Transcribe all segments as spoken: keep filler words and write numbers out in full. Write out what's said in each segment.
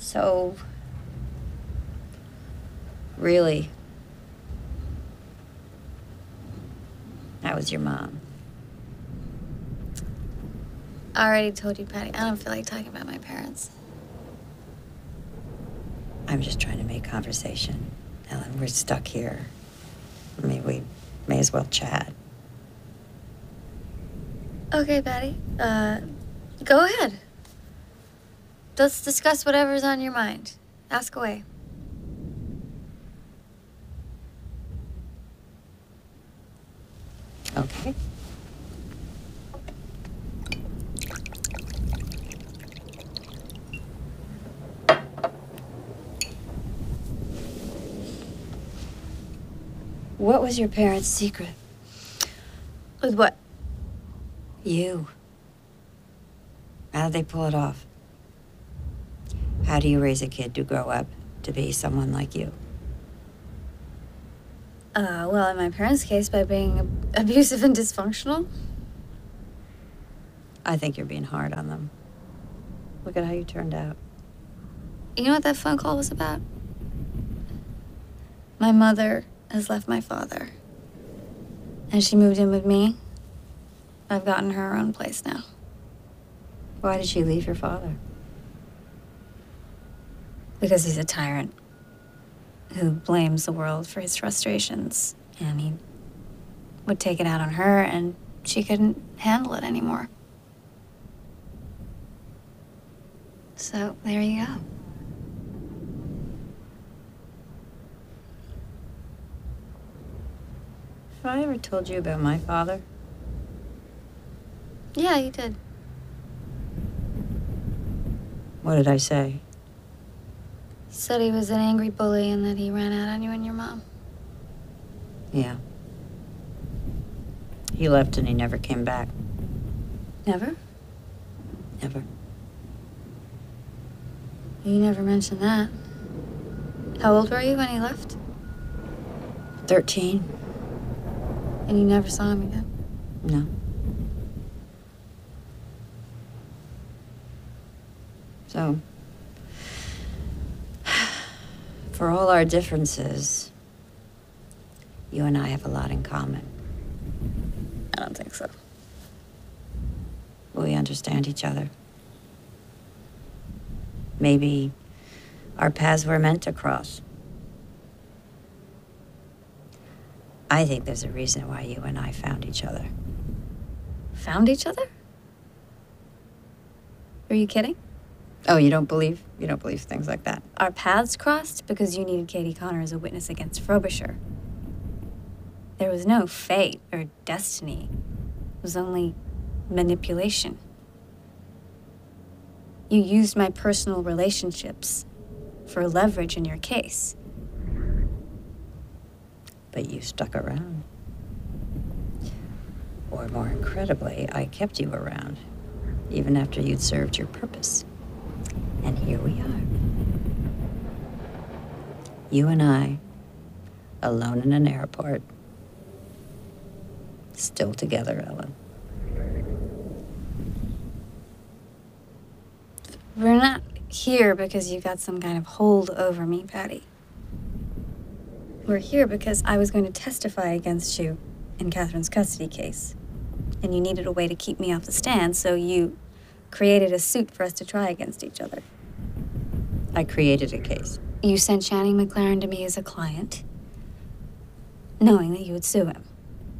So, really, that was your mom. I already told you, Patty, I don't feel like talking about my parents. I'm just trying to make conversation. Ellen, we're stuck here. I mean, we may as well chat. Okay, Patty. Uh, go ahead. Let's discuss whatever's on your mind. Ask away. Okay. What was your parents' secret? With what? You. How did they pull it off? How do you raise a kid to grow up to be someone like you? Uh, well, in my parents' case, by being ab- abusive and dysfunctional. I think you're being hard on them. Look at how you turned out. You know what that phone call was about? My mother has left my father. And she moved in with me. I've gotten her her own place now. Why did she leave your father? Because he's a tyrant who blames the world for his frustrations. And he would take it out on her, and she couldn't handle it anymore. So, there you go. Have I ever told you about my father? Yeah, you did. What did I say? You said he was an angry bully and that he ran out on you and your mom. Yeah. He left and he never came back. Never? Never. You never mentioned that. How old were you when he left? Thirteen? And you never saw him again? No. So, for all our differences, you and I have a lot in common. I don't think so. We understand each other. Maybe our paths were meant to cross. I think there's a reason why you and I found each other. Found each other? Are you kidding? Oh, you don't believe? You don't believe things like that? Our paths crossed because you needed Katie Connor as a witness against Frobisher. There was no fate or destiny. It was only manipulation. You used my personal relationships for leverage in your case. But you stuck around. Or more incredibly, I kept you around, even after you'd served your purpose. And here we are. You and I, alone in an airport, still together, Ellen. We're not here because you got some kind of hold over me, Patty. We're here because I was going to testify against you in Catherine's custody case. And you needed a way to keep me off the stand, so you created a suit for us to try against each other. I created a case. You sent Channing McLaren to me as a client, knowing that you would sue him.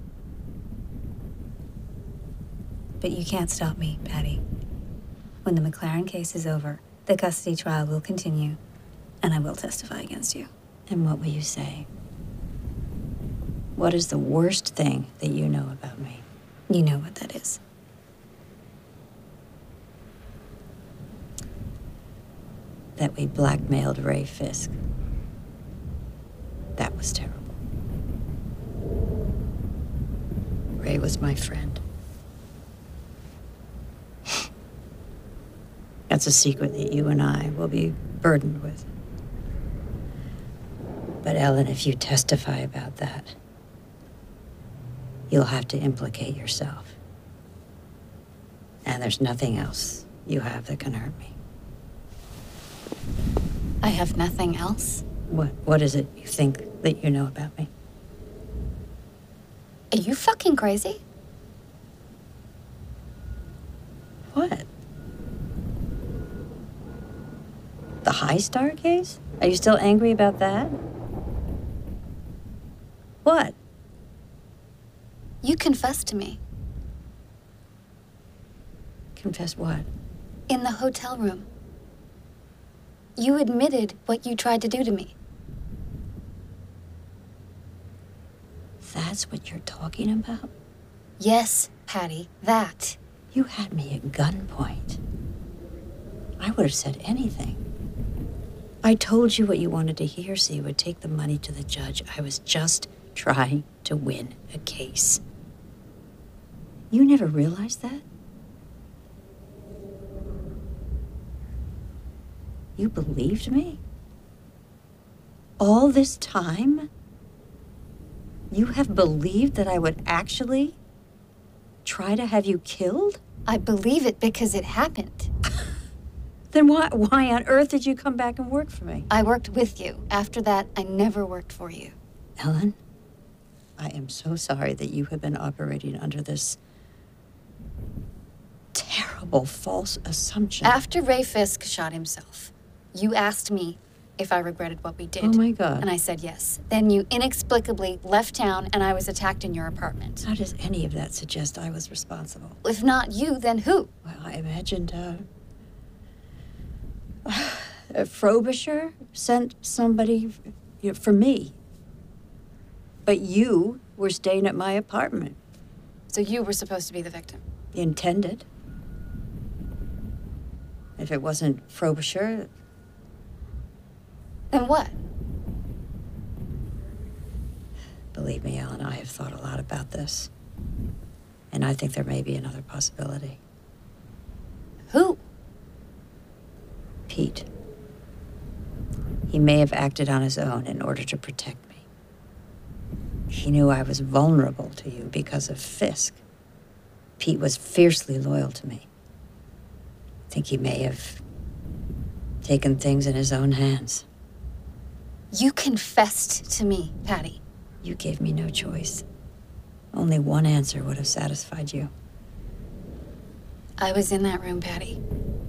But you can't stop me, Patty. When the McLaren case is over, the custody trial will continue, and I will testify against you. And what will you say? What is the worst thing that you know about me? You know what that is. That we blackmailed Ray Fisk. That was terrible. Ray was my friend. That's a secret that you and I will be burdened with. But Ellen, if you testify about that, you'll have to implicate yourself. And there's nothing else you have that can hurt me. I have nothing else. What, what is it you think that you know about me? Are you fucking crazy? What? The High Star case? Are you still angry about that? What? You confessed to me Confess what? in the hotel room. You admitted what you tried to do to me. That's what you're talking about? Yes, Patty, that. You had me at gunpoint. I would have said anything. I told you what you wanted to hear, so you would take the money to the judge. I was just trying to win a case. You never realized that? You believed me? All this time? You have believed that I would actually try to have you killed? I believe it because it happened. Then why, why on earth did you come back and work for me? I worked with you. After that, I never worked for you. Ellen, I am so sorry that you have been operating under this terrible false assumption. After Ray Fisk shot himself, you asked me if I regretted what we did. Oh my God. And I said yes. Then you inexplicably left town and I was attacked in your apartment. How does any of that suggest I was responsible? If not you, then who? Well, I imagined, uh... uh Frobisher sent somebody you know, for me. But you were staying at my apartment. So you were supposed to be the victim. Intended. If it wasn't Frobisher... Then what? Believe me, Ellen, I have thought a lot about this. And I think there may be another possibility. Who? Pete. He may have acted on his own in order to protect me. He knew I was vulnerable to you because of Fisk. Pete was fiercely loyal to me. I think he may have taken things in his own hands. You confessed to me, Patty. You gave me no choice. Only one answer would have satisfied you. I was in that room, Patty.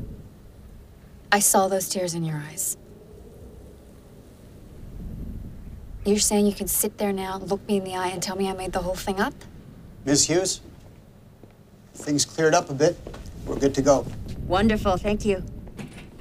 I saw those tears in your eyes. You're saying you can sit there now, look me in the eye, and tell me I made the whole thing up? Miz Hughes, things cleared up a bit. We're good to go. Wonderful, thank you.